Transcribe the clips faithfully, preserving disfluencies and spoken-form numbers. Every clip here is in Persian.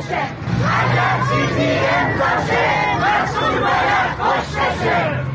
کشته، اگر چیزی امضاشه مسئول باید کشته شه.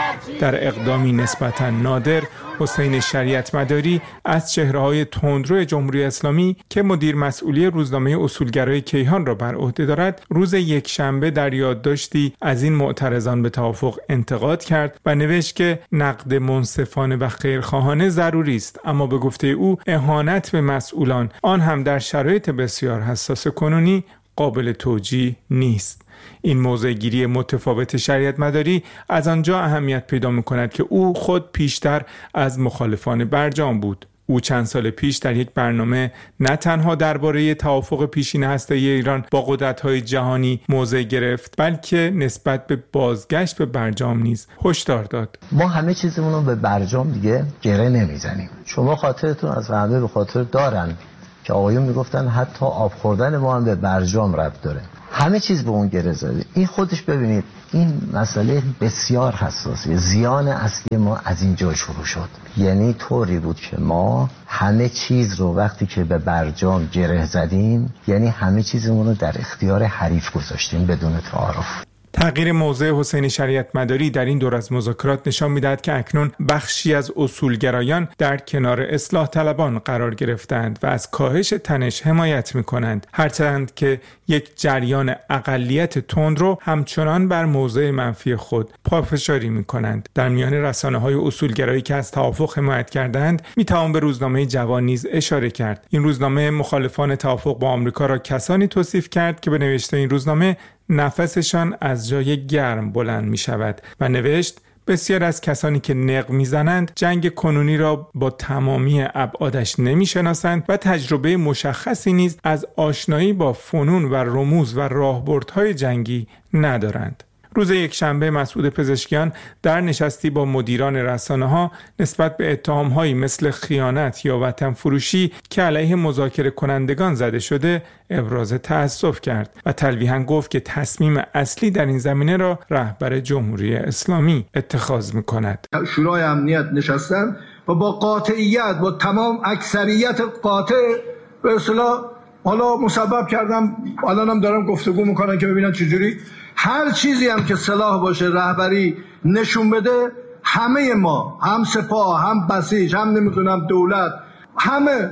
در اقدامی نسبتاً نادر، حسین شریعت مداری از چهره‌های تندرو جمهوری اسلامی که مدیر مسئولی روزنامه اصولگرای کیهان را بر عهده دارد، روز یکشنبه در یادداشتی از این معترضان به توافق انتقاد کرد و نوشت که نقد منصفانه و خیرخواهانه ضروری است، اما به گفته او اهانت به مسئولان، آن هم در شرایط بسیار حساس کنونی، قابل توجیه نیست. این موضع گیری متفاوت شریعت مداری از آنجا اهمیت پیدا می‌کند که او خود پیشتر از مخالفان برجام بود. او چند سال پیش در یک برنامه نه تنها درباره توافق پیشین هسته‌ای ایران با قدرت‌های جهانی موضع گرفت، بلکه نسبت به بازگشت به برجام نیز هشدار داد. ما همه چیزمون رو به برجام دیگه گره نمیزنیم. شما خاطرتون از همه به خاطر دارن که آقایون میگفتن حتی آب خوردن ما هم به برجام ربط داره. همه چیز به اون گره زده. این خودش ببینید این مسئله بسیار حساسه. زیان اصلی ما از اینجا شروع شد. یعنی طوری بود که ما همه چیز رو وقتی که به برجام گره زدیم، یعنی همه چیزمون رو در اختیار حریف گذاشتیم بدون تعارف. تغییر موضع حسین شریعت مداری در این دور از مذاکرات نشان می‌دهد که اکنون بخشی از اصولگرایان در کنار اصلاح طلبان قرار گرفتند و از کاهش تنش حمایت می‌کنند، هرچند که یک جریان اقلیت تندرو همچنان بر موضع منفی خود پافشاری می‌کنند. در میان رسانه‌های اصولگرایی که از توافق حمایت کردند، می‌توان به روزنامه جوان نیز اشاره کرد. این روزنامه مخالفان توافق با آمریکا را کسانی توصیف کرد که به نوشته این روزنامه نفسشان از جای گرم بلند می شود و نوشت بسیار از کسانی که نق می زنند جنگ کنونی را با تمامی ابعادش نمی شناسند و تجربه مشخصی نیز از آشنایی با فنون و رموز و راهبردهای جنگی ندارند. روز یکشنبه مسعود پزشکیان در نشستی با مدیران رسانه‌ها نسبت به اتهام‌هایی مثل خیانت یا وطن فروشی که علیه مذاکره کنندگان زده شده ابراز تأسف کرد و تلویحاً گفت که تصمیم اصلی در این زمینه را رهبر جمهوری اسلامی اتخاذ می‌کند. شورای امنیت نشستن و با قاطعیت با تمام اکثریت قاطع به اصطلاح حالا مسبب کردم، الانم دارم گفتگو میکنن که ببینن چجوری هر چیزی هم که صلاح باشه رهبری نشون بده، همه ما هم سپاه هم بسیج هم نمیدونم دولت همه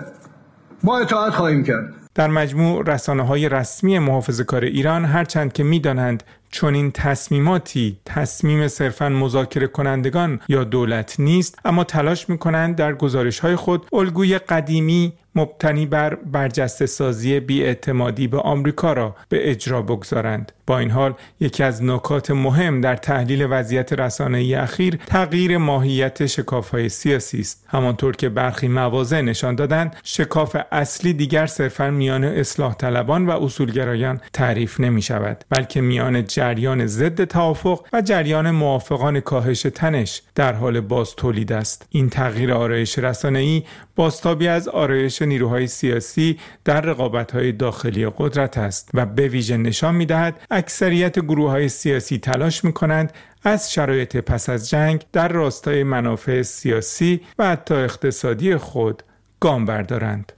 ما اطاعت خواهیم کرد. در مجموع رسانه‌های رسمی محافظه‌کار ایران هرچند که می‌دانند چون این تصمیماتی تصمیم صرفاً مذاکره کنندگان یا دولت نیست، اما تلاش می‌کنند در گزارش‌های خود الگوی قدیمی مبتنی بر برجسته سازی بی‌اعتمادی به آمریکا را به اجرا بگذارند. با این حال یکی از نکات مهم در تحلیل وضعیت رسانه‌ای اخیر تغییر ماهیت شکاف‌های سیاسی است. همانطور که برخی مواضع نشان دادند، شکاف اصلی دیگر صرفاً میان اصلاح طلبان و اصولگرایان تعریف نمی‌شود، بلکه میان جریان ضد توافق و جریان موافقان کاهش تنش در حال باز تولید است. این تغییر آرایش رسانه‌ای بازتابی از آرایش نیروهای سیاسی در رقابت‌های داخلی قدرت است و به ویژه نشان می‌دهد اکثریت گروه‌های سیاسی تلاش می‌کنند از شرایط پس از جنگ در راستای منافع سیاسی و حتی اقتصادی خود گام بردارند.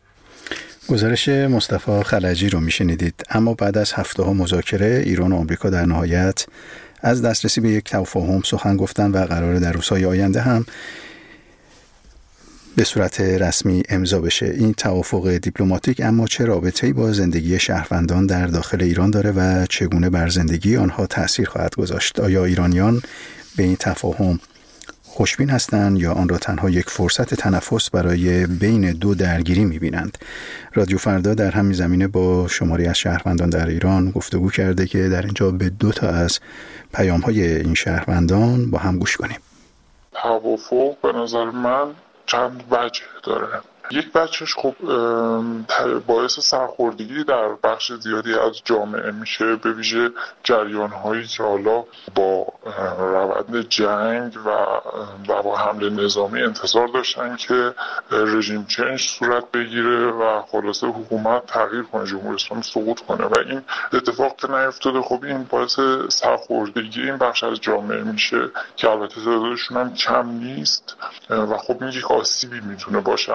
گزارش مصطفی خلجی رو میشنیدید. اما بعد از هفته‌ها مذاکره، ایران و آمریکا در نهایت از دسترسی به یک تفاهم سخن گفتن و قرار در روزهای آینده هم به صورت رسمی امضا بشه. این توافق دیپلماتیک اما چه رابطه‌ای با زندگی شهروندان در داخل ایران داره و چگونه بر زندگی آنها تأثیر خواهد گذاشت؟ آیا ایرانیان به این تفاهم خوشبین هستند یا آن را تنها یک فرصت تنفس برای بین دو درگیری می‌بینند؟ رادیو فردا در همین زمینه با شماری از شهروندان در ایران گفتگو کرده که در اینجا به دو تا از پیام‌های این شهروندان با هم گوش کنیم. توافق به نظر من چند وجه داره. یک بچهش خب باعث سرخوردگی در بخش زیادی از جامعه میشه، به ویژه جریان‌هایی که حالا با روند جنگ و با حمله نظامی انتظار داشتن که رژیم چنج صورت بگیره و خلاصه حکومت تغییر کنه، جمهوری اسلامی سقوط کنه و این اتفاق که نیفتاده، خب این باعث سرخوردگی این بخش از جامعه میشه که البته تعدادشون هم کم نیست و خب این یک آسیبی میتونه باشه. اما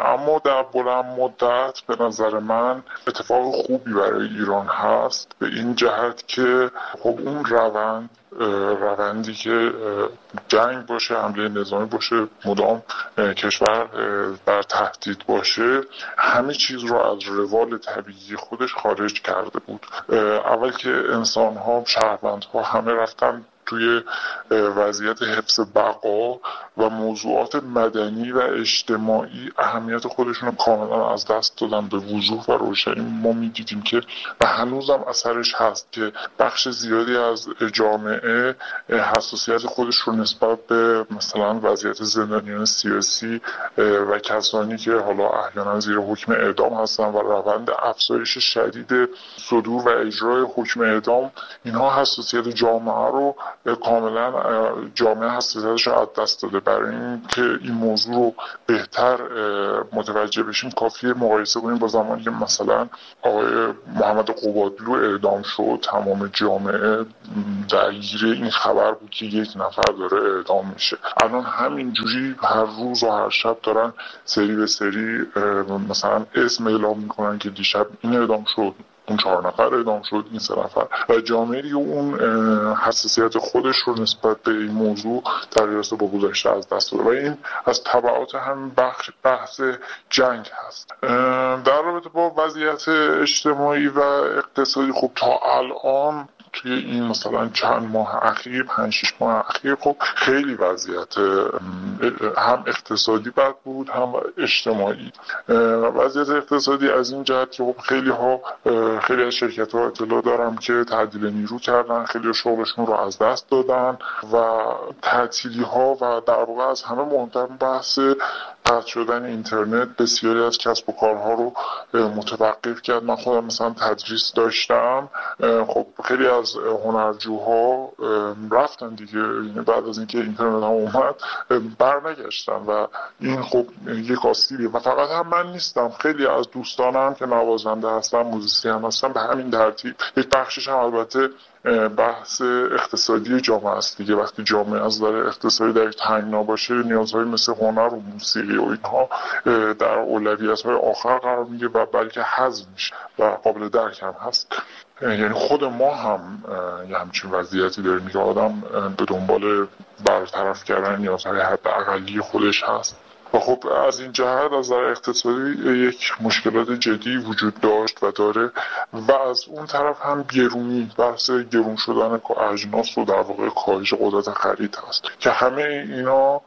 در بلند مدت به نظر من اتفاق خوبی برای ایران هست، به این جهت که خب اون روند روندی که جنگ باشه، حمله نظامی باشه، مدام کشور در تهدید باشه، همه چیز رو از روال طبیعی خودش خارج کرده بود. اول که انسان ها، شهروند ها همه رفتن توی وضعیت حفظ بقا و موضوعات مدنی و اجتماعی اهمیت خودشون رو کاملا از دست دادن. به وضوح و روشنی ما می‌دیدیم که و هنوزم اثرش هست که بخش زیادی از جامعه حساسیت خودش رو نسبت به مثلا وضعیت زندانیان سیاسی و کسانی که حالا احیانا زیر حکم اعدام هستن و روند افزایش شدید صدور و اجرای حکم اعدام، اینها حساسیت جامعه رو کاملا جامعه حساسیتش رو از دست داده. برای اینکه این موضوع رو بهتر متوجه بشیم کافیه مقایسه کنیم با زمانی که مثلا آقای محمد قبادلو اعدام شد، تمام جامعه درگیر این خبر بود که یک نفر داره اعدام میشه. الان همین جوری هر روز و هر شب دارن سری به سری مثلا اسم اعلام میکنن که دیشب این اعدام شد، اون چهار نفر اعدام شد، این سه نفر، و جامعه دیگه اون حساسیت خودش رو نسبت به این موضوع در رابطه با گذشته از دست داده و این از تبعات هم بخش بحث جنگ هست. در رابطه با وضعیت اجتماعی و اقتصادی، خب تا الان توی این مثلا چند ماه اخیر، پنج شش ماه اخیر، خب خیلی وضعیت هم اقتصادی بد بود هم اجتماعی. وضعیت اقتصادی از این جهت که خب خیلی ها خیلی از شرکت ها اطلاع دارم که تعدیل نیرو کردن، خیلی شغلشون رو از دست دادن و تعطیلی ها و در واقع از همه مهمتر بحث قطع شدن اینترنت بسیاری از کسب و کارها رو متوقف کرد. من خودم مثلا تدریس داشتم، خب خیلی از هنرجوها رفتن دیگه، یعنی بعد از اینکه اینترنت هم اومد برنگشتن و این خب یک آسیبیه. و فقط هم من نیستم، خیلی از دوستانم که نوازنده هستن، موزیسین هستن، به همین ترتیب. یک بخشش هم البته بحث اقتصادی جامعه است دیگه. وقتی جامعه از نظر اقتصادی در تنگنا باشه، نیازهای مثل هنر و موسیقی و اینها در اولویت‌های آخر قرار میگیره و بلکه حذف میشه و قابل درک هم هست. یعنی خود ما هم یه همچین وضعیتی داریم که آدم به دنبال برطرف کردن نیازهای حداقلی خودش هست و خب از این جهت از نظر اقتصادی یک مشکلات جدی وجود داشت و داره و از اون طرف هم گرونی، بحث گرون شدن اجناس و در واقع کاهش قدرت خرید هست که همه اینا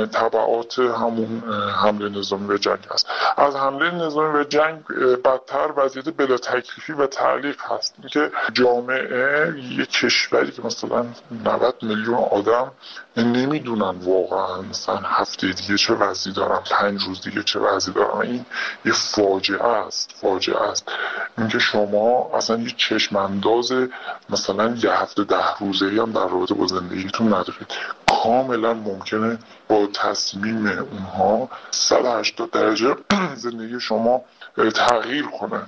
تبعات همون حمله نظامی و جنگ هست. از حمله نظامی و جنگ بدتر وضعیت بلا تکلیفی و تعلیق هست که جامعه یک کشوری که مثلا نود میلیون آدم نمیدونن واقعا مثلا هفته دیگه چه وضعی دارن، پنج روز دیگه چه وضعی دارن. این یه فاجعه است، فاجعه است اینکه شما اصلا یه چشم انداز مثلا یه هفته ده روزه هم در رابطه با زندگیتون ندارید. کاملا ممکنه با تصمیم اونها صد و هشتاد درجه زندگی شما تغییر کنه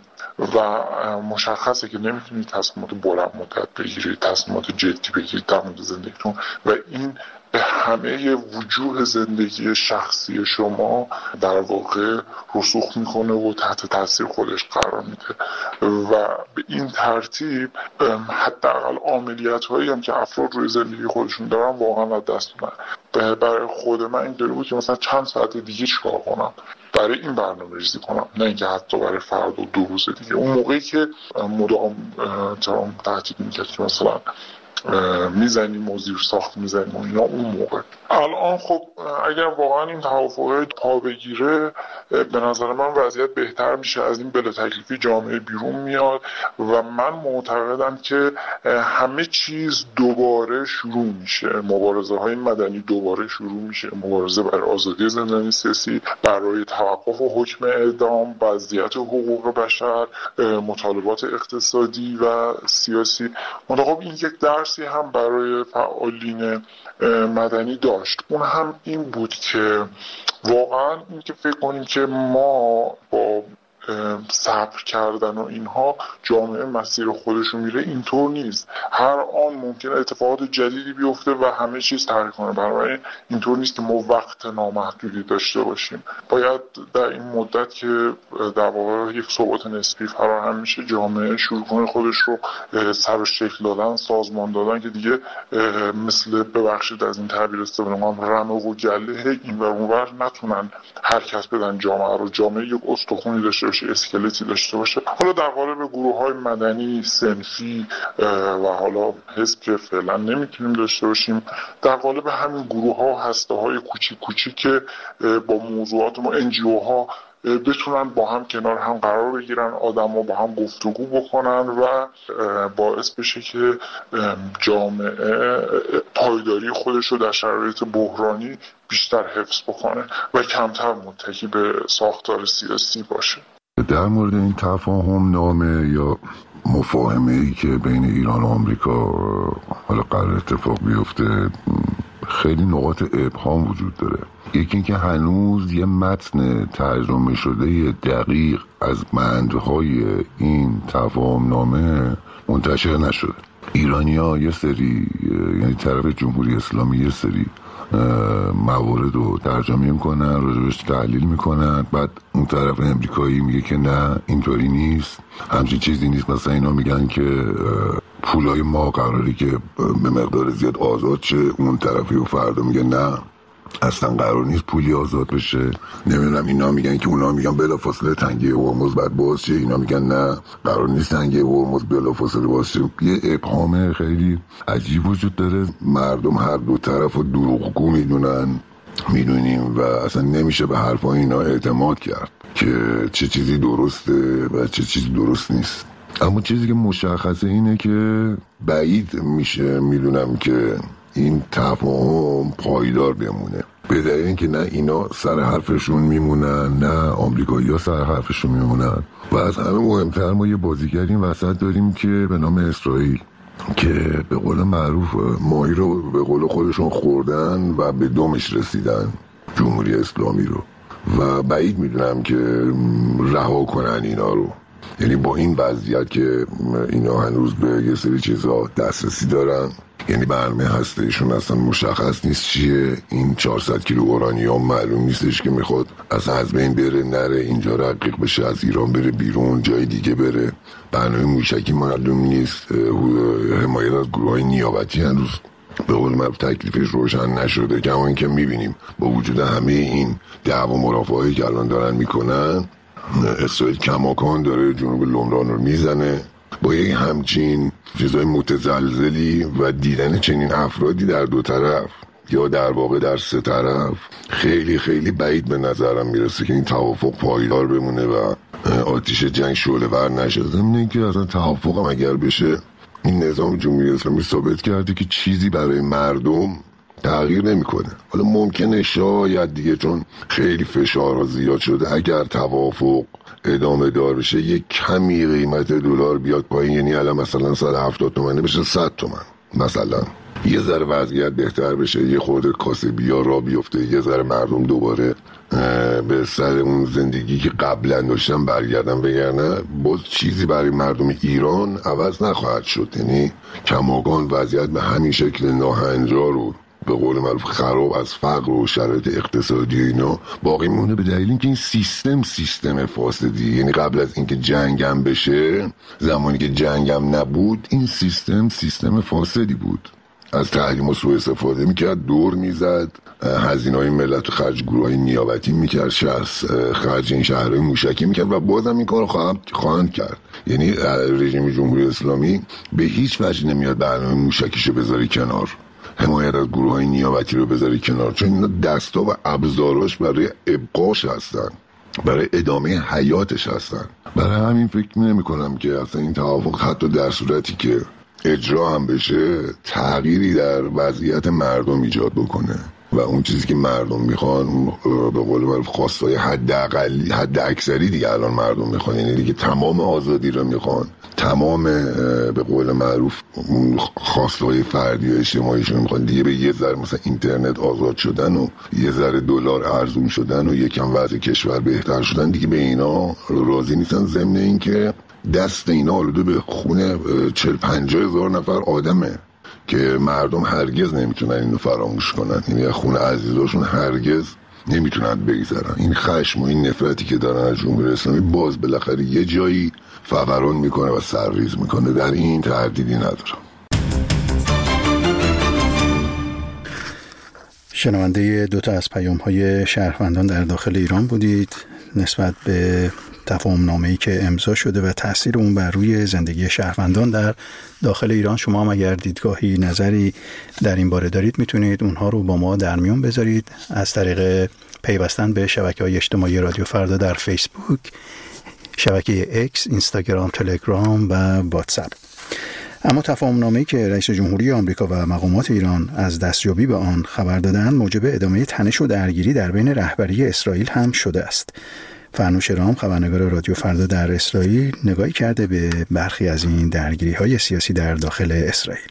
و مشخصه که نمیتونید تصمیمات بلند مدت بگیرید، تصمیمات جدی بگیرید در مورد زندگیتون و این به همه وجوه زندگی شخصی شما در واقع رسوخ میکنه و تحت تاثیر خودش قرار میده و به این ترتیب حداقل عملیات هایی هم که افراد روی زندگی خودشون دارن واقعا از دست میدن. برای خود من اینطوری بود که مثلا چند ساعت دیگه چیکار کنم، برای این برنامه ریزی کنم، نه اینکه حتی برای فردا و دو روز دیگه. اون موقعی که مدام ترام تهدید میکرد که مثلا میزنیم و زیر ساخت میزنیم و اینا، اون موقع. الان خب اگر واقعا این توافقات پا بگیره به نظر من وضعیت بهتر میشه، از این بلا تکلیفی جامعه بیرون میاد و من معتقدم که همه چیز دوباره شروع میشه، مبارزه های مدنی دوباره شروع میشه، مبارزه برای آزادی زندانی سیاسی، برای توقف و حکم اعدام، وضعیت حقوق بشر، مطالبات اقتصادی و سیاسی. خب این یک درسی هم برای فعالین مدنی داشت، اون هم این بود که واقعا این که فکر کنیم که ما با صبر کردن و اینها جامعه مسیر خودشو میره، اینطور نیست. هر آن ممکنه اتفاقات جدیدی بیفته و همه چیز تغییر کنه. برای اینطور نیست که ما وقت نامحدودی داشته باشیم. باید در این مدت که در واقع یک ثبات نسبی فراهم میشه، جامعه شروع کنه خودش رو سر و شکل دادن، سازمان دادن، که دیگه مثل ببخشید از این تعبیر استفاده کنم رمه و گله این و اونور نتونن حرکت بدن جامعه رو. جامعه یک استخونی داشته باشه، اسکلتی داشته باشه. حالا در قالب گروه‌های مدنی، صنفی و حالا حزب که فعلا نمیتونیم داشته باشیم، در قالب همین گروه‌ها، هسته‌های کوچیک کوچیک که با موضوعات ما ان جی او ها بتونن با هم کنار هم قرار بگیرن، آدم‌ها با هم گفتگو بکنن و باعث بشه که جامعه پایداری خودش رو در شرایط بحرانی بیشتر حفظ بکنه و کمتر متکی به ساختار سیاسی باشه. در مورد این تفاهم نامه یا مفاهمه‌ای که بین ایران و آمریکا حالا قرار اتفاق بیفته، خیلی نقاط ابهام وجود داره. یکی اینکه هنوز یه متن ترجمه شده دقیق از معناهای این تفاهم نامه منتشر نشده. ایرانی‌ها یه سری، یعنی طرف جمهوری اسلامی یه سری موارد رو ترجمه میکنن، راجبش تحلیل میکنن، بعد اون طرف امریکایی میگه که نه اینطوری نیست، همچین چیزی نیست. مثلا اینا میگن که پولای ما قراری که به مقدار زیاد آزاد شه، اون طرفی و فردا میگه نه اصلا قرار نیست پولی آزاد بشه. نمیدونم اینا میگن که اونا میگن بلافاصله تنگه هرمز بعد باز شه، اینا میگن نه قرار نیست تنگه هرمز بلافاصله باز شه. یه ابهام خیلی عجیب وجود داره. مردم هر دو طرف رو دروغگو میدونن، میدونیم و اصلا نمیشه به حرفای اینا اعتماد کرد که چه چیزی درسته و چه چیزی درست نیست. اما چیزی که مشخصه اینه که بعید میشه میدونم که این تفاهم پایدار بمونه، به دلیل اینکه نه اینا سر حرفشون میمونن نه آمریکایی‌ها سر حرفشون میمونن. و از همه مهمتر ما یه بازیگر این وسط داریم که به نام اسرائیل که به قول معروف ماهی رو به قول خودشون خوردن و به دمش رسیدن، جمهوری اسلامی رو، و بعید میدونم که رها کنن اینا رو. یعنی با این وضعیت که اینا هنوز به یه سری چیزا دسترسی دارن، یعنی برنامه هسته‌ایشون اصلا مشخص نیست چیه، این چهارصد کیلو اورانیوم معلوم نیستش که میخواد اصلا از بین بره نره، اینجا رقیق بشه، از ایران بره بیرون جای دیگه بره. برنامه موشکی معلوم نیست، حمایت از گروه‌های نیابتی هنوز به قول معروف تکلیفش روشن نشده. کما اینکه میبینیم با وجود همه این دعوا مرافعاتی که الان دارن میکنن، اسرائیل کماکان داره جنوب لبنان رو میزنه. با یک همچین چیزای متزلزلی و دیدن چنین افرادی در دو طرف یا در واقع در سه طرف، خیلی خیلی بعید به نظرم میرسه که این توافق پایدار بمونه و آتیش جنگ شعله‌ور نشه. ضمن اینکه اصلا توافق هم اگر بشه، این نظام جمهوری اسلامی ثابت کرده که چیزی برای مردم تغییر نمیکنه. حالا ممکنه شاید دیگه چون خیلی فشارها زیاد شده، اگر توافق ادامه دار بشه یک کمی قیمت دلار بیاد پایین، یعنی الان مثلا صد و هفتاد تومنه بشه صد تومن، مثلا یه ذره وضعیت بهتر بشه، یه خورده کاسبی‌ها را بیفته، یه ذره مردم دوباره به سر اون زندگی که قبلا داشتن برگردن، وگرنه باز چیزی برای مردم ایران عوض نخواهد شد. یعنی کماکان وضعیت به همین شکل ناهنجار رو به قول معروف خراب از فقر و شرایط اقتصادی اینا باقی مونه، به دلیل اینکه این سیستم سیستم فاسدی، یعنی قبل از اینکه جنگم بشه، زمانی که جنگم نبود، این سیستم سیستم فاسدی بود، از تحریم و سوء استفاده میکرد، دور میزد، هزینه‌های ملت و خرج گروه‌های نیابتی میکرد، شخص خرج این شهرهای موشکی میکرد و بازم این کار خواهند خواهند کرد. یعنی رژیم جمهوری اسلامی به هیچ وجه نمیاد برنامه موشکیشو بذاری کنار، حمایت از گروه‌های نیابتی رو بذاری کنار، چون اینا دستا و ابزاراش برای ابقاش هستن، برای ادامه حیاتش هستن. برای همین فکر نمی‌کنم که اصلا این توافق حتی در صورتی که اجرا هم بشه تغییری در وضعیت مردم ایجاد بکنه. و اون چیزی که مردم میخوان به قول معروف خواستای حداقلی حد اکثری دیگه الان مردم میخوان، یعنی دیگه تمام آزادی رو میخوان، تمام به قول معروف خواستای فردی و اجتماعیشون میخوان دیگه، به یه ذره مثلا اینترنت آزاد شدن و یه ذره دلار ارزون شدن و یکم وضع کشور بهتر شدن دیگه به اینا راضی نیستن. ضمن این که دست اینا آلوده به خونه چهل پنجاه هزار نفر آدمه که مردم هرگز نمیتونن اینو فراموش کنن، یعنی خونه عزیزاشون هرگز نمیتونن بگذرن. این خشم و این نفرتی که دارن از جمهوری اسلامی باز بالاخره یه جایی فوران میکنه و سرریز میکنه، در این تردیدی ندارم. شنونده دو تا از پیام‌های شهروندان در داخل ایران بودید نسبت به تفاهم نامه‌ای که امضا شده و تأثیر اون بر روی زندگی شهروندان در داخل ایران. شما هم اگر دیدگاهی نظری در این باره دارید میتونید اونها رو با ما در میون بذارید از طریق پیوستن به شبکه‌های اجتماعی رادیو فردا در فیسبوک، شبکه اکس، اینستاگرام، تلگرام و واتساپ. اما تفاهم نامه‌ای که رئیس جمهوری آمریکا و مقامات ایران از دستیابی به آن خبر دادند موجب ادامه تنش و درگیری در بین رهبری اسرائیل هم شده است. فرنوش رام، خبرنگار رادیو فردا در اسرائیل، نگاهی کرده به برخی از این درگیری‌های سیاسی در داخل اسرائیل.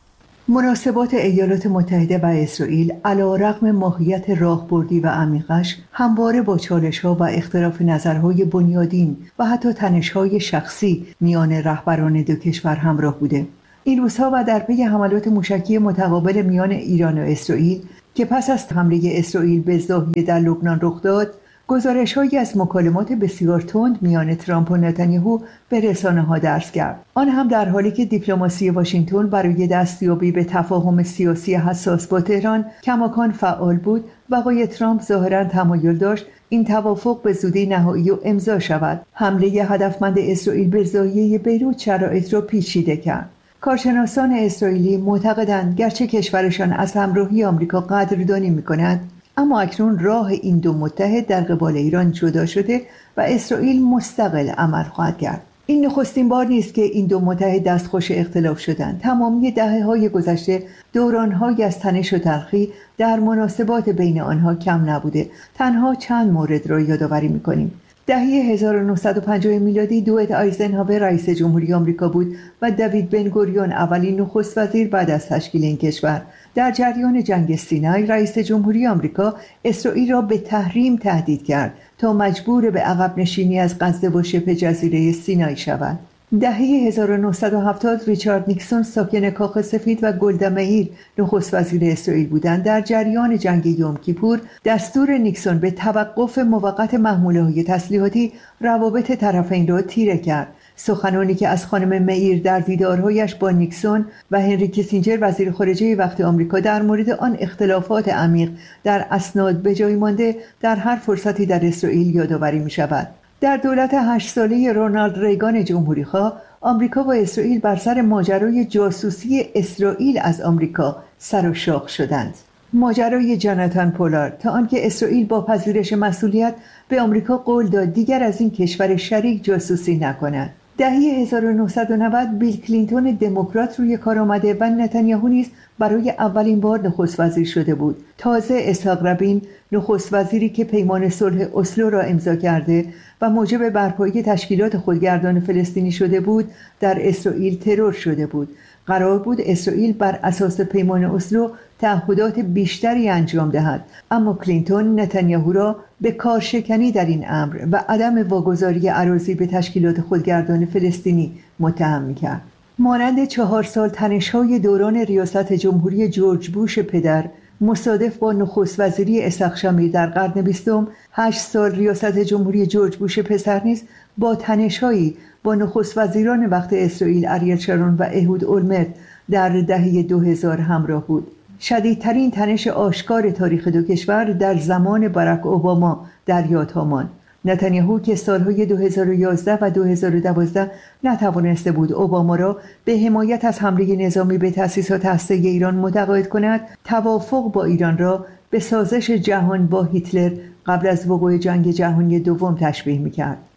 مناسبات ایالات متحده و اسرائیل علی‌رغم ماهیت راهبردی و عمیقش همواره با چالش‌ها و اختلاف نظرهای بنیادین و حتی تنش‌های شخصی میان رهبران دو کشور همراه بوده. این روزها و در پی حملات موشکی متقابل میان ایران و اسرائیل که پس از حمله اسرائیل به ضاحیه در لبنان رخ داد، گزارش‌هایی از مکالمات بسیار تند میان ترامپ و نتانیاهو به رسانه‌ها درز کرد. آن هم در حالی که دیپلماسی واشنگتن برای دستیابی به تفاهم سیاسی حساس با تهران کماکان فعال بود و آقای ترامپ ظاهراً تمایل داشت این توافق به زودی نهایی و امضا شود. حمله هدفمند اسرائیل به ضاحیه بیروت شرایط را پیچیده کرد. کارشناسان اسرائیلی معتقدند گرچه کشورشان از همراهی آمریکا قدردانی می‌کند، اما اکنون راه این دو متحد در قبال ایران جدا شده و اسرائیل مستقل عمل خواهد کرد. این نخستین بار نیست که این دو متحد دستخوش اختلاف شدند. تمامی دهه‌های گذشته دوران‌هایی از تنش و تلخی در مناسبات بین آنها کم نبوده. تنها چند مورد را یادآوری می‌کنیم. دهه هزار و نهصد و پنجاه میلادی دوئت آیزنهاور رئیس جمهوری آمریکا بود و دوید بن گوریون اولین نخست وزیر بعد از تشکیل این کشور. در جریان جنگ سینای رئیس جمهوری آمریکا اسرائیل را به تحریم تهدید کرد تا مجبور به عقب نشینی از غزه و شبه جزیره سینای شود. دهه هزار و نهصد و هفتاد ریچارد نیکسون ساکن کاخ سفید و گلدا مئیر نخست وزیر اسرائیل بودند. در جریان جنگ یوم کیپور دستور نیکسون به توقف موقت محموله‌های تسلیحاتی روابط طرفین را تیره کرد. سخنانی که از خانم مئیر در دیدارهایش با نیکسون و هنری کیسینجر وزیر خارجه وقت آمریکا در مورد آن اختلافات عمیق در اسناد به جای مانده در هر فرصتی در اسرائیل یادآوری می شود. در دولت هشت ساله رونالد ریگان جمهوری‌خواه، آمریکا و اسرائیل بر سر ماجرای جاسوسی اسرائیل از آمریکا سر و شاخ شدند. ماجرای جاناتان پولارد، تا آنکه اسرائیل با پذیرش مسئولیت به آمریکا قول داد دیگر از این کشور شریک جاسوسی نکند. دهه هزار و نهصد و نود بیل کلینتون دموکرات روی کار آمده و نتانیاهو نیز برای اولین بار نخست وزیر شده بود. تازه اسحاق رابین، نخست وزیری که پیمان صلح اسلو را امضا کرده و موجب برپایی تشکیلات خودگردان فلسطینی شده بود، در اسرائیل ترور شده بود. قرار بود اسرائیل بر اساس پیمان اسلو تعهدات بیشتری انجام دهد، اما کلینتون نتانیاهو را به کارشکنی در این امر و عدم واگذاری اراضی به تشکیلات خودگردان فلسطینی متهم می‌کرد. مانند چهار سال تنش‌های دوران ریاست جمهوری جورج بوش پدر مصادف با نخست وزیری اسحاق شامیر در قرن بیستم، هشت سال ریاست جمهوری جورج بوش پسر نیز با تنش‌هایی با نخست وزیران وقت اسرائیل اریل شارون و اهود اولمرت در دهه دو هزار همراه بود. شدیدترین تنش آشکار تاریخ دو کشور در زمان باراک اوباما در یادها ماند. نتانیاهو که سالهای دو هزار و یازده و دو هزار و دوازده نتوانسته بود اوباما را به حمایت از حمله نظامی به تأسیسات هسته‌ای ایران متقاعد کند، توافق با ایران را به سازش جهان با هیتلر قبل از وقوع جنگ جهانی دوم تشبیه می‌کرد.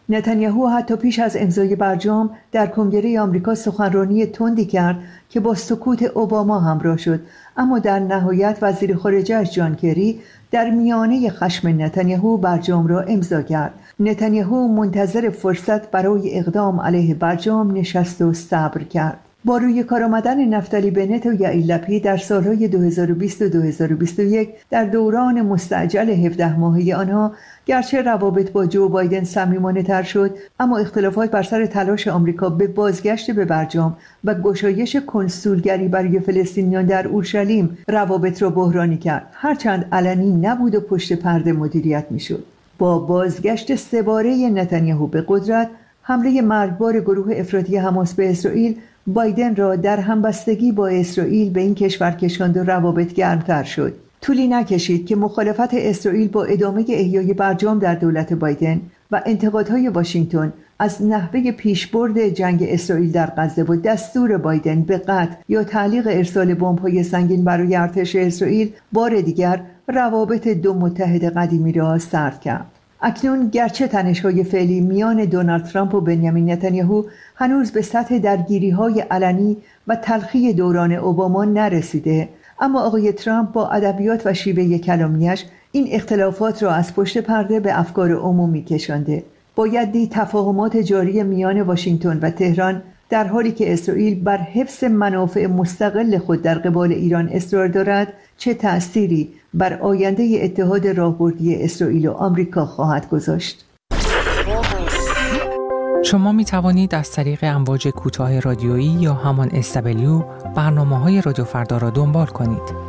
نتانیاهو حتی پیش از امضای برجام در کنگره آمریکا سخنرانی تندی کرد که با سکوت اوباما همراه شد، اما در نهایت وزیر خارجه جان کری در میانه خشم نتانیاهو برجام را امضا کرد. نتانیاهو منتظر فرصت برای اقدام علیه برجام نشست و صبر کرد. با روی کار آمدن نفتالی بنت و یائیر لپید در سالهای دو هزار و بیست و دو هزار و بیست و یک در دوران مستعجل هفده ماهه آنها، گرچه روابط با جو بایدن صمیمانه تر شد، اما اختلافات بر سر تلاش آمریکا به بازگشت به برجام و گشایش کنسولگری برای فلسطینیان در اورشلیم روابط را بحرانی کرد، هرچند علنی نبود و پشت پرده مدیریت میشد. با بازگشت سه‌باره نتانیاهو به قدرت، حمله مرگبار گروه افراطی حماس به اسرائیل بایدن را در همبستگی با اسرائیل به این کشور کشاند و روابط گرمتر شد. طولی نکشید که مخالفت اسرائیل با ادامه احیای برجام در دولت بایدن و انتقادهای واشنگتن از نحوه پیشبرد جنگ اسرائیل در غزه و دستور بایدن به قطع یا تعلیق ارسال بمب‌های سنگین برای ارتش اسرائیل بار دیگر روابط دو متحد قدیمی را سرد کرد. اکنون گرچه تنش‌های فعلی میان دونالد ترامپ و بنیامین نتانیاهو هنوز به سطح درگیری‌های علنی و تلخی دوران اوباما نرسیده، اما آقای ترامپ با ادبیات و شیوه کلامیش این اختلافات را از پشت پرده به افکار عمومی کشانده. باید دید تفاهمات جاری میان واشنگتن و تهران در حالی که اسرائیل بر حفظ منافع مستقل خود در قبال ایران اصرار دارد چه تأثیری بر آینده اتحاد راهبردی اسرائیل و آمریکا خواهد گذاشت. شما می توانید از طریق امواج کوتاه رادیویی یا همان اس دبلیو برنامه‌های رادیو فردا را دنبال کنید.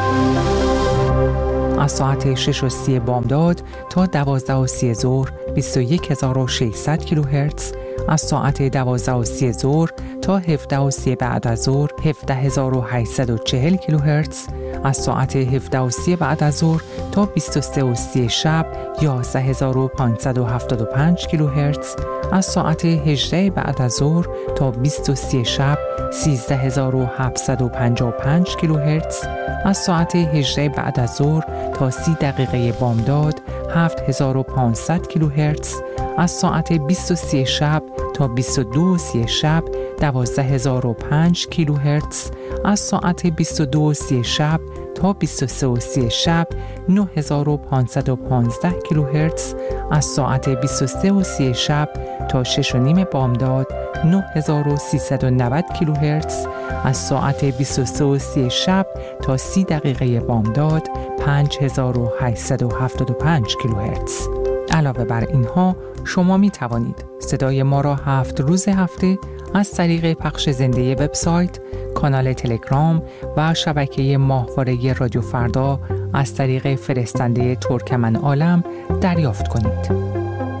از ساعت شش و سی بامداد تا دوازده و سی ظهر بیست و یک هزار و ششصد کیلوهرتز، از ساعت دوازده و سی ظهر تا هفده و سی بعد از ظهر هفده هزار و هشتصد و چهل کیلوهرتز، از ساعت هفده و سی بعد از ظهر تا بیست و سه و سی شب یازده هزار و پانصد و هفتاد و پنج کیلوهرتز، از ساعت هجده بعد از ظهر تا بیست و سه شب سیزده هزار و هفتصد و پنجاه و پنج کیلوهرتز، از ساعت هجده بعد از ظهر تا سی دقیقه بامداد هفت هزار و پانصد کیلوهرتز، از ساعت بیست و سه شب تا بیست و دو و سی شب دوازده هزار و پنج کیلوهرتز، از ساعت بیست و دو و سی شب تا بیست و سه و سی شب نه هزار و پانصد و پانزده کیلوهرتز، از ساعت بیست و سه و سی شب تا شش و نیم بامداد نه هزار و سیصد و نود کیلوهرتز، از ساعت بیست و سه و سی شب تا سی دقیقه بامداد پنج هزار و هشتصد و هفتاد و پنج کیلوهرتز. علاوه بر اینها شما می توانید صدای ما را هفت روز هفته از طریق پخش زنده وبسایت، کانال تلگرام و شبکه ماهواره رادیو فردا از طریق فرستنده ترکمن عالم دریافت کنید.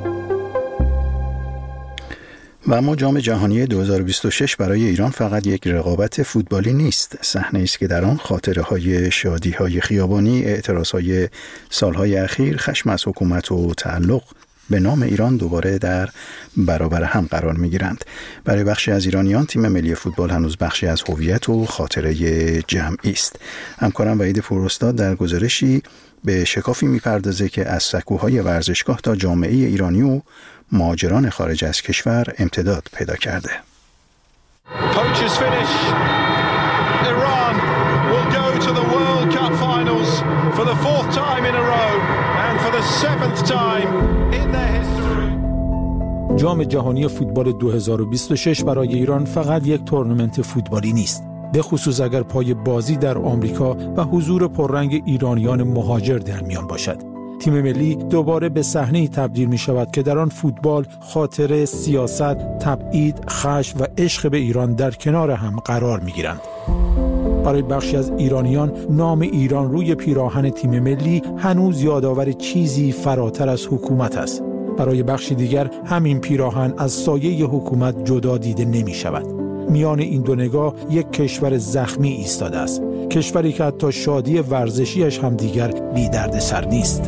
و اما جام جهانی دو هزار و بیست و شش برای ایران فقط یک رقابت فوتبالی نیست، صحنه‌ای است که در آن خاطره‌های شادی‌های خیابانی، اعتراض‌های سال‌های اخیر، خشم از حکومت و تعلق به نام ایران دوباره در برابر هم قرار می‌گیرند. برای بخشی از ایرانیان تیم ملی فوتبال هنوز بخشی از هویت و خاطره جمعی است. همکارم وحید پوراستاد در گزارشی به شکافی می‌پردازه که از سکوهای ورزشگاه تا جامعه ایرانی و مهاجران خارج از کشور امتداد پیدا کرده. Poachers finish. Iran will go to the World Cup finals for the fourth time in a row and for the seventh time in their history. جام جهانی فوتبال دو هزار و بیست و شش برای ایران فقط یک تورنمنت فوتبالی نیست، به خصوص اگر پای بازی در آمریکا و حضور پررنگ ایرانیان مهاجر در میان باشد. تیم ملی دوباره به صحنه‌ای تبدیل می شود که در آن فوتبال، خاطره، سیاست، تبعید، خشم و عشق به ایران در کنار هم قرار می گیرند. برای بخشی از ایرانیان نام ایران روی پیراهن تیم ملی هنوز یادآور چیزی فراتر از حکومت است. برای بخشی دیگر همین پیراهن از سایه حکومت جدا دیده نمی شود. میان این دو نگاه یک کشور زخمی ایستاده است، کشوری که حتی شادی ورزشیش هم دیگر بی درد سر نیست.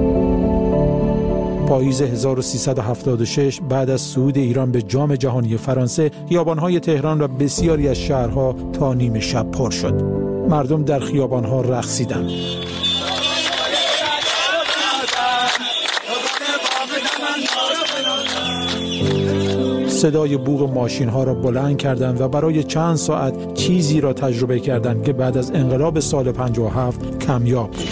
پاییز هزار و سیصد و هفتاد و شش بعد از صعود ایران به جام جهانی فرانسه، خیابان‌های تهران و بسیاری از شهرها تا نیمه شب پر شد. مردم در خیابان‌ها رقصیدند. صدای بوق ماشین ها را بلند کردند و برای چند ساعت چیزی را تجربه کردند که بعد از انقلاب سال پنجاه و هفت کمیاب بود.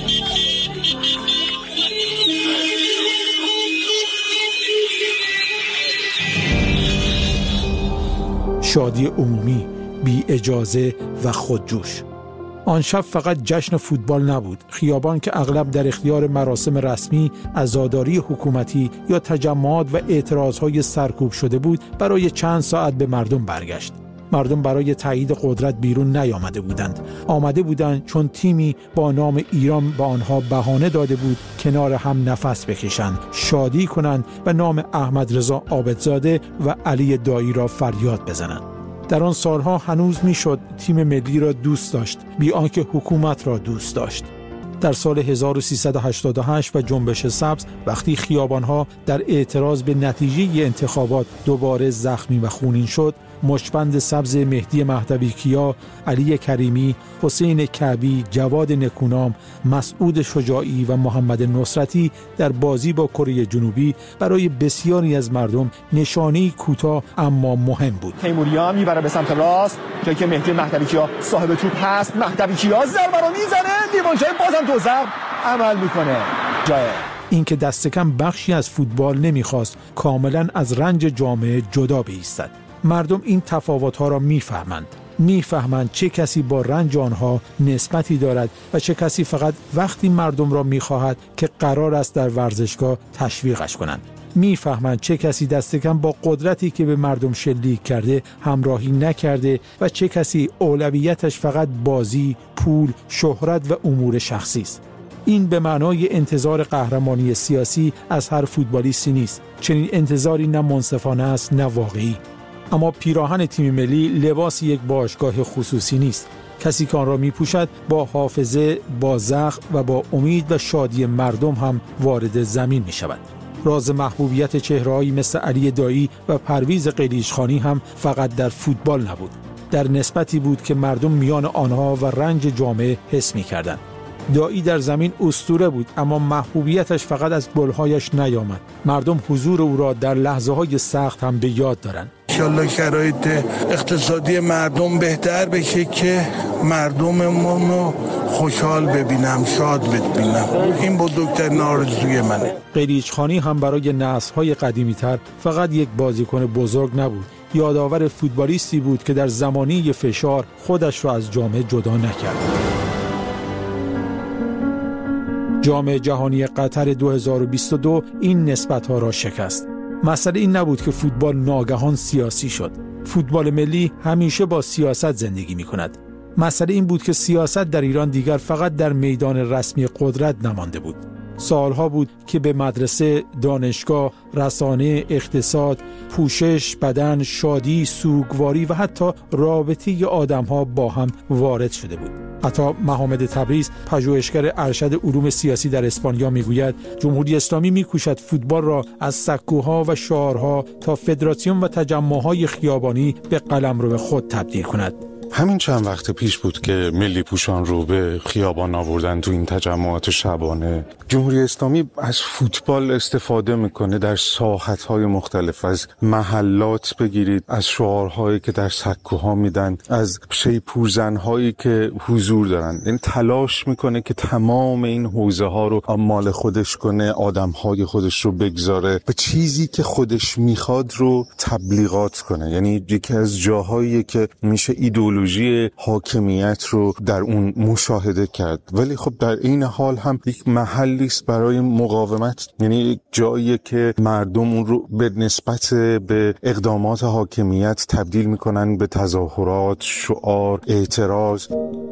شادی عمومی، بی اجازه و خودجوش. آن شب فقط جشن فوتبال نبود. خیابان که اغلب در اختیار مراسم رسمی، عزاداری حکومتی یا تجمعات و اعتراضهای سرکوب شده بود، برای چند ساعت به مردم برگشت. مردم برای تایید قدرت بیرون نیامده بودند. آمده بودند چون تیمی با نام ایران به آنها بهانه داده بود کنار هم نفس بکشند، شادی کنند و نام احمد رضا عابدزاده و علی دایی را فریاد بزنند. در آن سالها هنوز میشد تیم ملی را دوست داشت بی آنکه حکومت را دوست داشت. در سال هزار و سیصد و هشتاد و هشت و جنبش سبز، وقتی خیابانها در اعتراض به نتیجه انتخابات دوباره زخمی و خونین شد، مشبند سبز مهدی مهدوی کیا، علی کریمی، حسین کعبی، جواد نکونام، مسعود شجاعی و محمد نصرتی در بازی با کره جنوبی برای بسیاری از مردم نشانه‌ای کوتاه اما مهم بود. تیموریا میبره به سمت راست، جایی که مهدی مهدوی کیا صاحب توپ هست. مهدوی کیا ضربه رو میزنه، دیوانچای بازم دو ضرب عمل میکنه. جای این که دست کم بخشی از فوتبال نمیخواست کاملا از رنج جامعه جدا بایستد. مردم این تفاوت‌ها را می‌فهمند. می‌فهمند چه کسی با رنج آنها نسبتی دارد و چه کسی فقط وقتی مردم را می‌خواهد که قرار است در ورزشگاه تشویقش کنند. می‌فهمند چه کسی دست کم با قدرتی که به مردم شلیک کرده همراهی نکرده و چه کسی اولویتش فقط بازی، پول، شهرت و امور شخصی است. این به معنای انتظار قهرمانی سیاسی از هر فوتبالیستی نیست. چنین انتظاری نه منصفانه است نه واقعی. اما پیراهن تیم ملی لباس یک باشگاه خصوصی نیست. کسی که آن را می‌پوشد با حافظه، با زخم و با امید و شادی مردم هم وارد زمین می‌شود. راز محبوبیت چهره‌هایی مثل علی دایی و پرویز قلیچخانی هم فقط در فوتبال نبود. در نسبتی بود که مردم میان آنها و رنج جامعه حس می‌کردند. دایی در زمین اسطوره بود، اما محبوبیتش فقط از گل‌هایش نیامد. مردم حضور او را در لحظه‌های سخت هم به یاد دارند. انشالله شرایط اقتصادی مردم بهتر بشه که مردممون رو خوشحال ببینم، شاد ببینم. این بزرگترین آرزوی منه. قلیچخانی هم برای نسل‌های قدیمی‌تر فقط یک بازیکن بزرگ نبود. یادآور فوتبالیستی بود که در زمانی فشار خودش را از جامعه جدا نکرد. جام جهانی قطر دو هزار و بیست و دو این نسبت‌ها را شکست. مسئله این نبود که فوتبال ناگهان سیاسی شد. فوتبال ملی همیشه با سیاست زندگی می‌کند. مسئله این بود که سیاست در ایران دیگر فقط در میدان رسمی قدرت نمانده بود. سالها بود که به مدرسه، دانشگاه، رسانه، اقتصاد، پوشش، بدن، شادی، سوگواری و حتی رابطه آدم‌ها با هم وارد شده بود. عطا محمد تبریز، پژوهشگر ارشد علوم سیاسی در اسپانیا میگوید جمهوری اسلامی میکوشد فوتبال را از سکوها و شعارها تا فدراسیون و تجمع‌های خیابانی به قلمرو خود تبدیل کند. همین چند وقت پیش بود که ملی پوشان رو به خیابان آوردن تو این تجمعات شبانه. جمهوری اسلامی از فوتبال استفاده میکنه در ساحت‌های مختلف، از محلات بگیرید، از شعارهایی که در سکوها میدن، از شیپورزن‌هایی که حضور دارن. این تلاش میکنه که تمام این حوزه ها رو مال خودش کنه، آدم‌های خودش رو بگذاره به چیزی که خودش میخواد رو تبلیغات کنه. یعنی یکی از جاهایی که میشه ایدئولوژی حاکمیت رو در اون مشاهده کرد، ولی خب در این حال هم یک محلی است برای مقاومت. یعنی جایی که مردم اون رو به نسبت به اقدامات حاکمیت تبدیل میکنن به تظاهرات، شعار، اعتراض.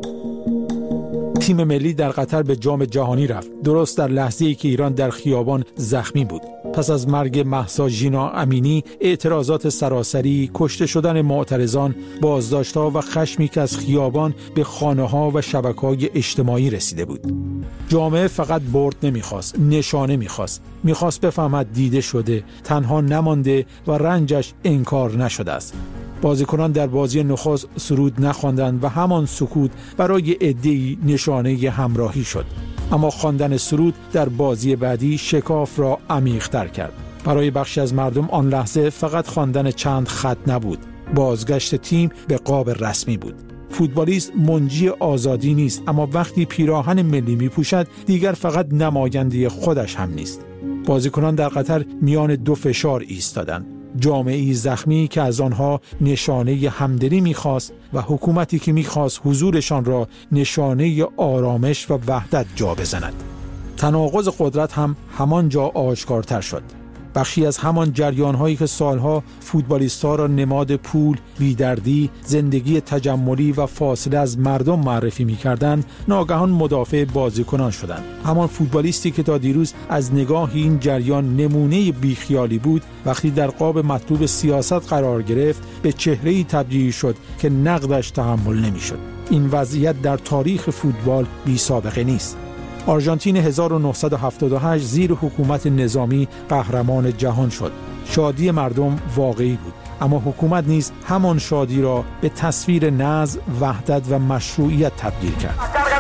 تیم ملی در قطر به جام جهانی رفت، درست در لحظه‌ای که ایران در خیابان زخمی بود. پس از مرگ مهسا ژینا امینی، اعتراضات سراسری، کشته شدن معترضان، بازداشت‌ها و خشمی که از خیابان به خانه‌ها و شبکه‌های اجتماعی رسیده بود. جامعه فقط برد نمی‌خواست، نشانه می‌خواست. می‌خواست بفهمد دیده شده، تنها نمانده و رنجش انکار نشده است. بازیکنان در بازی نخست سرود نخواندند و همان سکوت برای عده‌ای نشانه همراهی شد. اما خواندن سرود در بازی بعدی شکاف را عمیق‌تر کرد. برای بخشی از مردم آن لحظه فقط خواندن چند خط نبود، بازگشت تیم به قاب رسمی بود. فوتبالیست منجی آزادی نیست، اما وقتی پیراهن ملی میپوشد دیگر فقط نماینده خودش هم نیست. بازیکنان در قطر میان دو فشار ایستادند. جامعه‌ای زخمی که از آنها نشانه همدلی می‌خواست و حکومتی که می‌خواست حضورشان را نشانه آرامش و وحدت جا بزند. تناقض قدرت هم همانجا آشکارتر شد. بخشی از همان جریان‌هایی که سالها فوتبالیست‌ها را نماد پول، بی‌دردی، زندگی تجملی و فاصله از مردم معرفی می‌کردند، ناگهان مدافع بازیکنان شدند. همان فوتبالیستی که تا دیروز از نگاه این جریان نمونه بیخیالی بود، وقتی در قاب مطلوب سیاست قرار گرفت، به چهره‌ای تبدیل شد که نقدش تحمل نمی‌شد. این وضعیت در تاریخ فوتبال بی‌سابقه نیست. آرژانتین هزار و نهصد و هفتاد و هشت زیر حکومت نظامی قهرمان جهان شد. شادی مردم واقعی بود، اما حکومت نیز همان شادی را به تصویر نزع، وحدت و مشروعیت تبدیل کرد.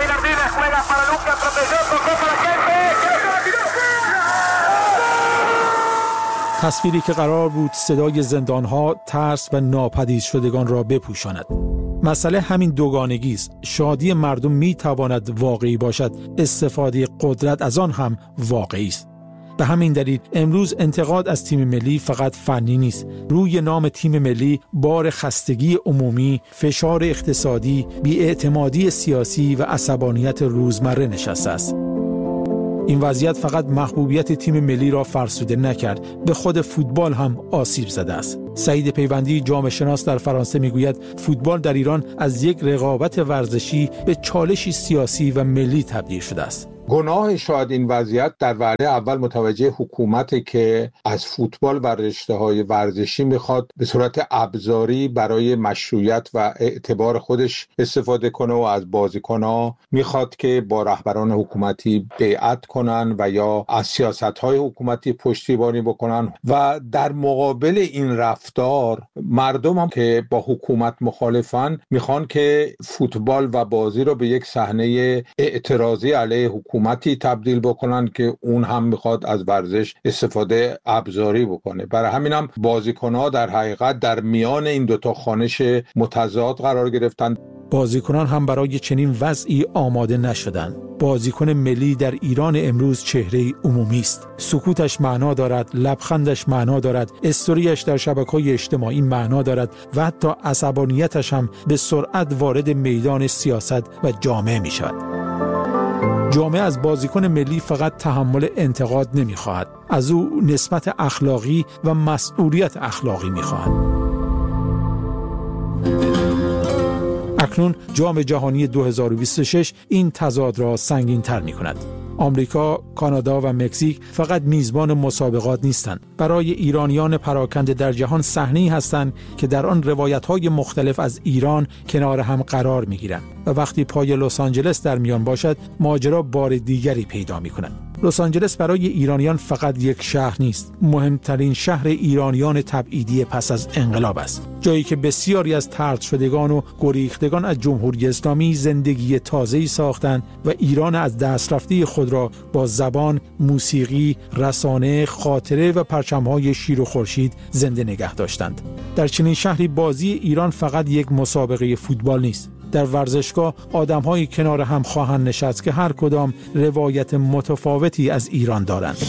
تصویری که قرار بود صدای زندانها، ترس و ناپدید شدگان را بپوشاند. مسئله همین دوگانگی است. شادی مردم می تواند واقعی باشد، استفاده قدرت از آن هم واقعی است. به همین دلیل امروز انتقاد از تیم ملی فقط فنی نیست. روی نام تیم ملی بار خستگی عمومی، فشار اقتصادی، بی‌اعتمادی سیاسی و عصبانیت روزمره نشسته است. این وضعیت فقط محبوبیت تیم ملی را فرسوده نکرد، به خود فوتبال هم آسیب زده است. سعید پیوندی، جامعه شناس در فرانسه، میگوید فوتبال در ایران از یک رقابت ورزشی به چالشی سیاسی و ملی تبدیل شده است. گناه شاید این وضعیت در وهله اول متوجه حکومت که از فوتبال و رشته‌های ورزشی میخواد به صورت ابزاری برای مشروعیت و اعتبار خودش استفاده کنه و از بازیکن‌ها میخواد که با رهبران حکومتی بیعت کنن و یا از سیاست‌های حکومتی پشتیبانی بکنن و در مقابل این رفتار مردم هم که با حکومت مخالفن میخوان که فوتبال و بازی رو به یک صحنه اعتراضی علیه حکومت حکومتی تبدیل بکنن که اون هم میخواد از ورزش استفاده ابزاری بکنه. برای همینم بازیکن‌ها در حقیقت در میان این دوتا خوانش متضاد قرار گرفتن. بازیکنان هم برای چنین وضعی آماده نشدند. بازیکن ملی در ایران امروز چهره عمومی است. سکوتش معنا دارد، لبخندش معنا دارد، استوریش در شبکه‌های اجتماعی معنا دارد و حتی عصبانیتش هم به سرعت وارد میدان سیاست و جامعه می شود. جامعه از بازیکن ملی فقط تحمل انتقاد نمی‌خواهد، از او نسبت اخلاقی و مسئولیت اخلاقی می‌خواهد. اکنون جام جهانی دو هزار و بیست و شش این تضاد را سنگین‌تر می‌کند. آمریکا، کانادا و مکزیک فقط میزبان مسابقات نیستند. برای ایرانیان پراکنده در جهان صحنه‌ای هستند که در آن روایت‌های مختلف از ایران کنار هم قرار می‌گیرند و وقتی پای لس آنجلس در میان باشد، ماجرا بار دیگری پیدا می‌کند. لس آنجلس برای ایرانیان فقط یک شهر نیست، مهمترین شهر ایرانیان تبعیدی پس از انقلاب است. جایی که بسیاری از طرد شدگان و گریختگان از جمهوری اسلامی زندگی تازه‌ای ساختند و ایران از دست رفته خود را با زبان، موسیقی، رسانه، خاطره و پرچم‌های شیر و خورشید زنده نگه داشتند. در چنین شهری بازی ایران فقط یک مسابقه فوتبال نیست. در ورزشگاه آدم‌های کنار هم خواهند نشست که هر کدام روایت متفاوتی از ایران دارند.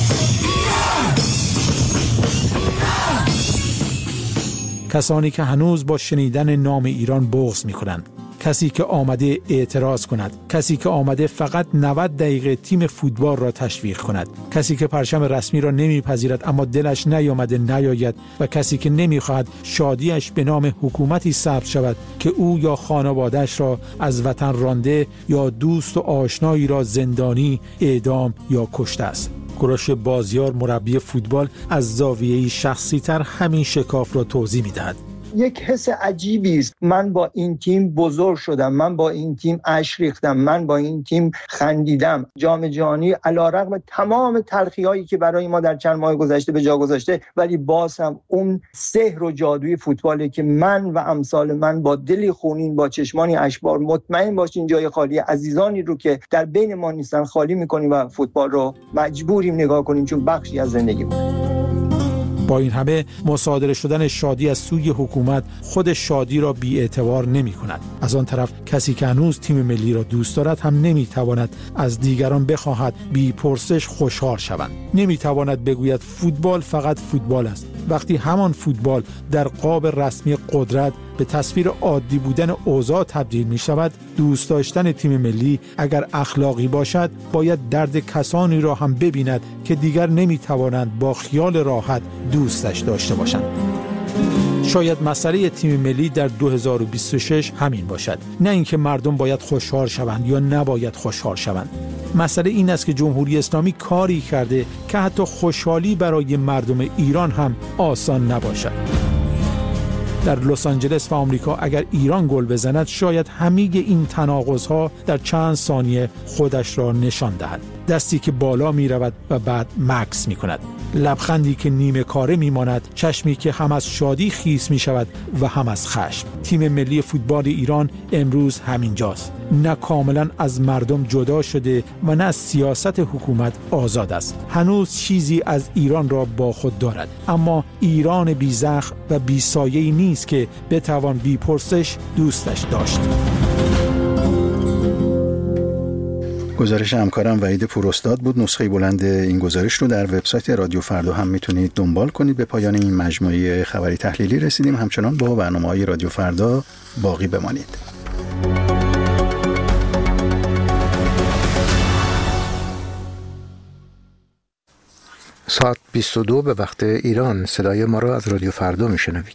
کسانی که هنوز با شنیدن نام ایران بغض می‌کنند، کسی که آمده اعتراض کند، کسی که آمده فقط نود دقیقه تیم فوتبال را تشویق کند، کسی که پرچم رسمی را نمیپذیرد اما دلش نیامده نیاید و کسی که نمیخواهد شادیش به نام حکومتی ثبت شود که او یا خانواده‌اش را از وطن رانده یا دوست و آشنایی را زندانی، اعدام یا کشته است. کوروش بازیار، مربی فوتبال، از زاویه‌ای شخصی‌تر همین شکاف را توضیح می‌دهد. یک حس عجیبی است. من با این تیم بزرگ شدم، من با این تیم اشک ریختم، من با این تیم خندیدم. جام جهانی علیرغم تمام تلخی‌هایی که برای ما در چند ماه گذشته به جا گذاشته، ولی باز هم اون سحر و جادوی فوتباله که من و امثال من با دلی خونین، با چشمانی اشکبار مطمئن باشین جای خالی عزیزانی رو که در بین ما نیستن خالی می‌کنیم و فوتبال رو مجبوریم نگاه کنیم چون بخشی از زندگی بود. با این همه مصادره شدن شادی از سوی حکومت خود شادی را بی‌اعتبار نمی‌کند. از آن طرف کسی که هنوز تیم ملی را دوست دارد هم نمی‌تواند از دیگران بخواهد بی پرسش خوشحال شوند. نمی‌تواند بگوید فوتبال فقط فوتبال است، وقتی همان فوتبال در قاب رسمی قدرت به تصویر عادی بودن اوضاع تبدیل می شود. دوست داشتن تیم ملی اگر اخلاقی باشد باید درد کسانی را هم ببیند که دیگر نمی توانند با خیال راحت دوستش داشته باشند. شاید مسئله تیم ملی در دو هزار و بیست و شش همین باشد، نه اینکه مردم باید خوشحال شوند یا نباید خوشحال شوند. مسئله این است که جمهوری اسلامی کاری کرده که حتی خوشحالی برای مردم ایران هم آسان نباشد. در لس آنجلس و آمریکا اگر ایران گل بزند شاید همه این تناقض‌ها در چند ثانیه خودش را نشان دهد. دستی که بالا می رود و بعد مکث می کند، لبخندی که نیمه کاره می ماند، چشمی که هم از شادی خیس می شود و هم از خشم. تیم ملی فوتبال ایران امروز همین جاست، نه کاملا از مردم جدا شده و نه از سیاست حکومت آزاد است. هنوز چیزی از ایران را با خود دارد، اما ایران بی زخم و بی سایه‌ای نیست که بتوان بی پرسش دوستش داشت. گزارش همکارم وحید پوراستاد بود. نسخه بلند این گزارش رو در وبسایت رادیو فردا هم میتونید دنبال کنید. به پایان این مجموعه خبری تحلیلی رسیدیم. همچنان با برنامه‌های رادیو فردا باقی بمانید. ساعت بیست و دو به وقت ایران. صدای ما را از رادیو فردا میشنوید.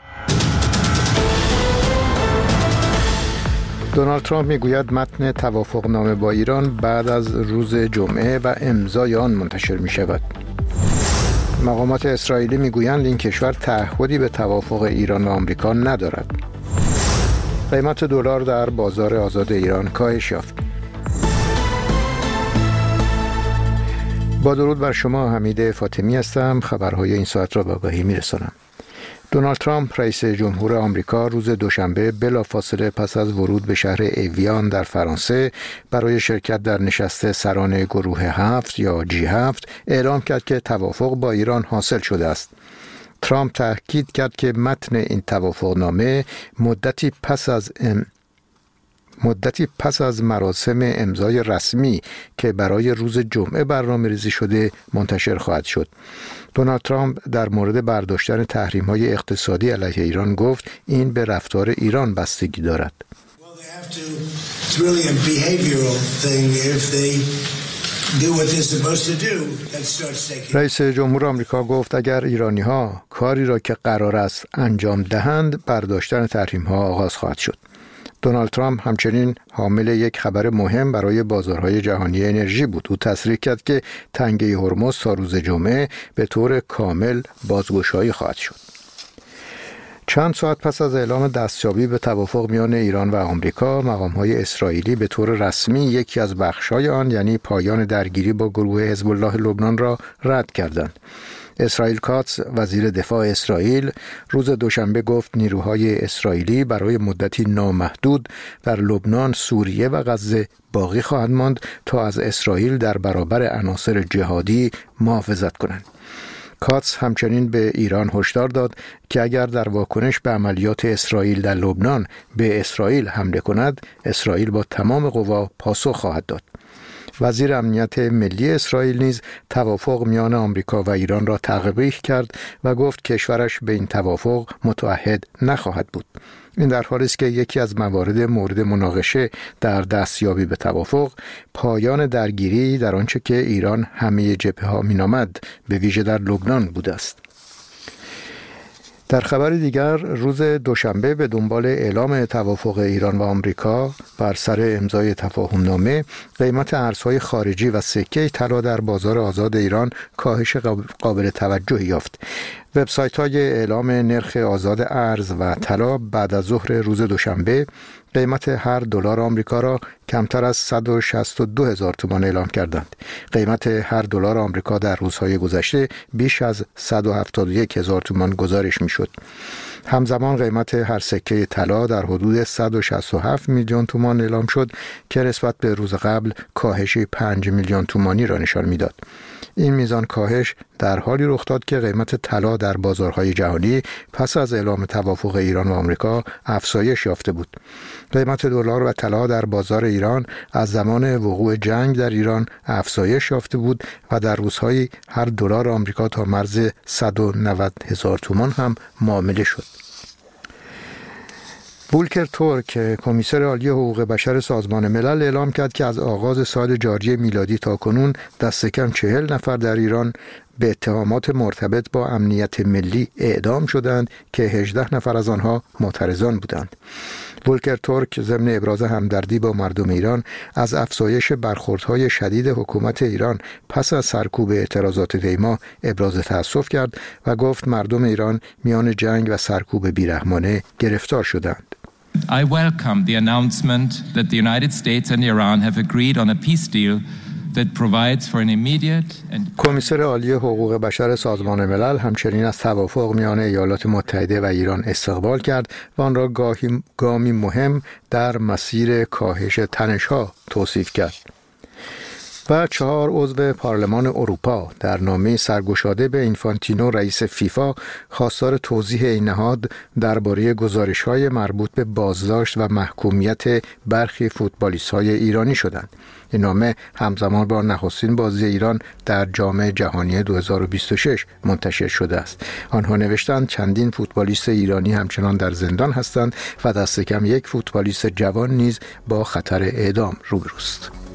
دونالد ترامپ میگوید متن توافقنامه با ایران بعد از روز جمعه و امضای آن منتشر می شود. مقامات اسرائیلی میگویند این کشور تعهدی به توافق ایران و آمریکا ندارد. قیمت دلار در بازار آزاد ایران کاهش یافت. با درود بر شما، حمید فاطمی هستم. خبرهای این ساعت را به آگاهی میرسانم. دونالد ترامپ رئیس جمهور آمریکا روز دوشنبه بلافاصله پس از ورود به شهر اویان در فرانسه برای شرکت در نشست سران گروه هفت یا جی هفت اعلام کرد که توافق با ایران حاصل شده است. ترامپ تاکید کرد که متن این توافقنامه مدتی پس از ام مدتی پس از مراسم امضای رسمی که برای روز جمعه برنامه‌ریزی شده منتشر خواهد شد. دونالد ترامپ در مورد برداشتن تحریم‌های اقتصادی علیه ایران گفت این به رفتار ایران بستگی دارد. رئیس جمهور آمریکا گفت اگر ایرانی‌ها کاری را که قرار است انجام دهند، برداشتن تحریم‌ها آغاز خواهد شد. دونالد ترامپ همچنین حامل یک خبر مهم برای بازارهای جهانی انرژی بود. او تصریح کرد که تنگه هرمز تا روز جمعه به طور کامل بازگشایی خواهد شد. چند ساعت پس از اعلام دستیابی به توافق میان ایران و آمریکا، مقام‌های اسرائیلی به طور رسمی یکی از بخش‌های آن، یعنی پایان درگیری با گروه حزب الله لبنان را رد کردند. اسرائیل کاتس، وزیر دفاع اسرائیل، روز دوشنبه گفت نیروهای اسرائیلی برای مدتی نامحدود در لبنان، سوریه و غزه باقی خواهند ماند تا از اسرائیل در برابر عناصر جهادی محافظت کنند. کاتس همچنین به ایران هشدار داد که اگر در واکنش به عملیات اسرائیل در لبنان به اسرائیل حمله کند، اسرائیل با تمام قوا پاسخ خواهد داد. وزیر امنیت ملی اسرائیل نیز توافق میان آمریکا و ایران را تقبیح کرد و گفت کشورش به این توافق متعهد نخواهد بود. این در حالی است که یکی از موارد مورد مناقشه در دستیابی به توافق پایان درگیری در آنچه که ایران همه جبهه‌ها مینامد، به ویژه در لبنان بوده است. در خبر دیگر، روز دوشنبه به دنبال اعلام توافق ایران و آمریکا بر سر امضای تفاهمنامه، قیمت ارزهای خارجی و سکه طلا در بازار آزاد ایران کاهش قابل توجهی یافت. وبسایت‌های اعلام نرخ آزاد ارز و طلا بعد از ظهر روز دوشنبه قیمت هر دلار آمریکا را کمتر از صد و شصت و دو هزار تومان اعلام کردند. قیمت هر دلار آمریکا در روزهای گذشته بیش از صد و هفتاد و یک هزار تومان گزارش می‌شد. همزمان قیمت هر سکه طلا در حدود صد و شصت و هفت میلیون تومان اعلام شد که نسبت به روز قبل کاهش پنج میلیون تومانی را نشان می‌داد. این میزان کاهش در حالی رخ داد که قیمت طلا در بازارهای جهانی پس از اعلام توافق ایران و آمریکا افزایش یافته بود. قیمت دلار و طلا در بازار ایران از زمان وقوع جنگ در ایران افزایش یافته بود و در روزهای هر دلار آمریکا تا مرز صد و نود هزار تومان هم معامله شد. ولکر تورک، کمیسر عالی حقوق بشر سازمان ملل، اعلام کرد که از آغاز سال جاری میلادی تا کنون دست کم چهل نفر در ایران به اتهامات مرتبط با امنیت ملی اعدام شدند که هجده نفر از آنها معترضان بودند. ولکر تورک ضمن ابراز همدردی با مردم ایران از افزایش برخوردهای شدید حکومت ایران پس از سرکوب اعتراضات دیما ابراز تأسف کرد و گفت مردم ایران میان جنگ و سرکوب بیرحمانه گرفتار شدند. I welcome the announcement that the United States and Iran have agreed on a peace deal that provides for an immediate and کمیسر عالی حقوق بشر سازمان ملل همچنین از توافق میان ایالات متحده و ایران استقبال کرد و آن را گاهی گامی مهم در مسیر کاهش تنش‌ها توصیف کرد. و چهار عضو پارلمان اروپا در نامه سرگشاده به اینفانتینو رئیس فیفا خواستار توضیح این نهاد درباره گزارش‌های مربوط به بازداشت و محکومیت برخی فوتبالیست‌های ایرانی شدند. این نامه همزمان با نخستین بازی ایران در جام جهانی دو هزار و بیست و شش منتشر شده است. آنها نوشتند چندین فوتبالیست ایرانی همچنان در زندان هستند و دست کم یک فوتبالیست جوان نیز با خطر اعدام روبروست.